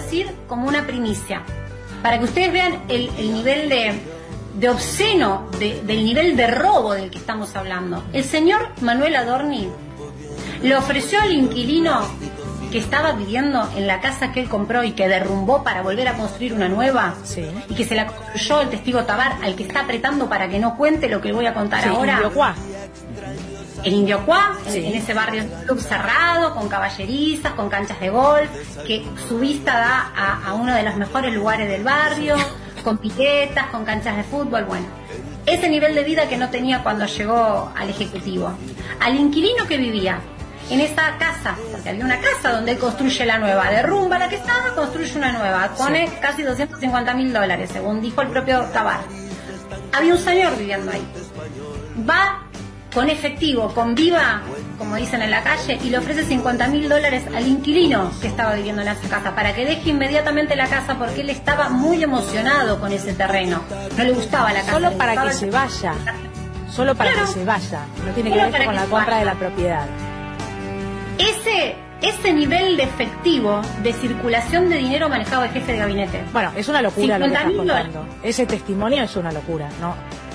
decir como una primicia, para que ustedes vean el nivel de obsceno, del nivel de robo del que estamos hablando. El señor Manuel Adorni le ofreció al inquilino que estaba viviendo en la casa que él compró y que derrumbó para volver a construir una nueva, sí, y que se la construyó el testigo Tabar, al que está apretando para que no cuente lo que voy a contar ahora. En Indiocuá, sí, en ese barrio club cerrado, con caballerizas, con canchas de golf, que su vista da a uno de los mejores lugares del barrio, con piletas, con canchas de fútbol, bueno. Ese nivel de vida que no tenía cuando llegó al Ejecutivo. Al inquilino que vivía en esa casa, porque había una casa donde él construye la nueva, derrumba la que estaba, construye una nueva, pone casi $250.000, según dijo el propio Tabar. Había un señor viviendo ahí. Va con efectivo, con viva, como dicen en la calle, y le ofrece $50.000 al inquilino que estaba viviendo en esa casa, para que deje inmediatamente la casa, porque él estaba muy emocionado con ese terreno. No le gustaba la casa. Solo para que se vaya. Solo para que se vaya. No tiene que ver con la compra de la propiedad. Ese nivel de efectivo, de circulación de dinero manejado el jefe de gabinete. Bueno, es una locura lo que estás $50.000. contando. Ese testimonio es una locura, ¿no?